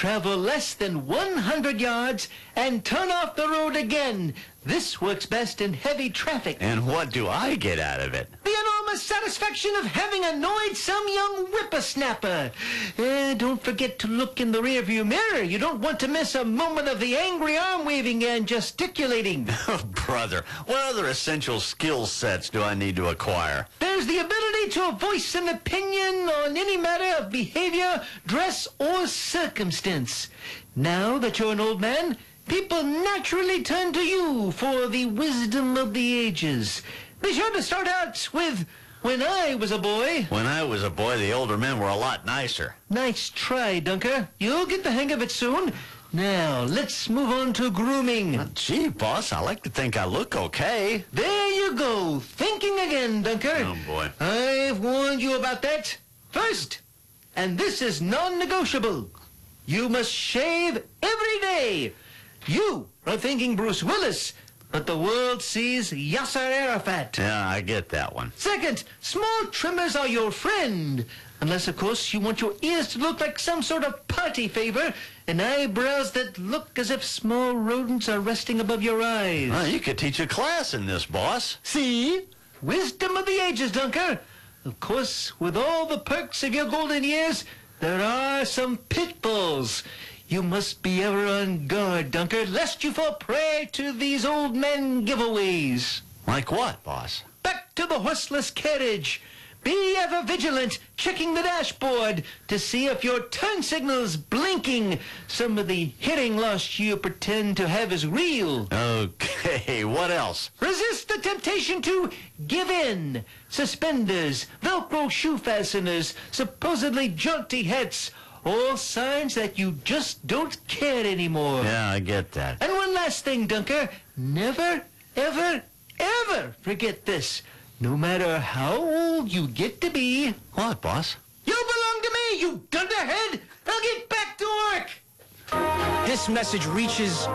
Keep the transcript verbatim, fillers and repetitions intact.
travel less than one hundred yards and turn off the road again. This works best in heavy traffic. And what do I get out of it? The enormous satisfaction of having annoyed some young whippersnapper. Uh, don't forget to look in the rearview mirror. You don't want to miss a moment of the angry arm waving and gesticulating. Oh, brother, what other essential skill sets do I need to acquire? There's the ability to voice an opinion on any matter of behavior, dress, or circumstance. Now that you're an old man, people naturally turn to you for the wisdom of the ages. Be sure to start out with, when I was a boy. When I was a boy, the older men were a lot nicer. Nice try, Dunker. You'll get the hang of it soon. Now, let's move on to grooming. Uh, gee, boss, I like to think I look okay. There you go. Thinking again, Dunker. Oh, boy. I've warned you about that. First, and this is non-negotiable, you must shave every day. You are thinking Bruce Willis, but the world sees Yasser Arafat. Yeah, I get that one. Second, small trimmers are your friend. Unless, of course, you want your ears to look like some sort of party favor and eyebrows that look as if small rodents are resting above your eyes. Well, you could teach a class in this, boss. See? Wisdom of the ages, Dunker. Of course, with all the perks of your golden years, there are some pitfalls. You must be ever on guard, Dunker, lest you fall prey to these old men giveaways. Like what, boss? Back to the horseless carriage. Be ever vigilant, checking the dashboard to see if your turn signal's blinking. Some of the hearing loss you pretend to have is real. Okay, what else? Resist the temptation to give in. Suspenders, Velcro shoe fasteners, supposedly jaunty hats, all signs that you just don't care anymore. Yeah, I get that. And one last thing, Dunker. Never, ever, ever forget this. No matter how old you get to be. What, boss? You belong to me, you dunderhead! Now get back to work! This message reaches